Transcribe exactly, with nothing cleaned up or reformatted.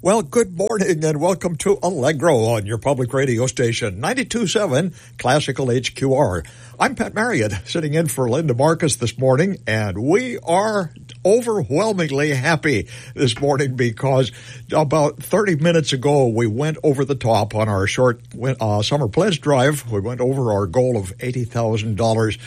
Well, good morning and welcome to Allegro on your public radio station, ninety-two point seven Classical H Q R. I'm Pat Marriott, sitting in for Linda Marcus this morning, and we are overwhelmingly happy this morning because about thirty minutes ago we went over the top on our short uh, summer pledge drive. We went over our goal of eighty thousand dollars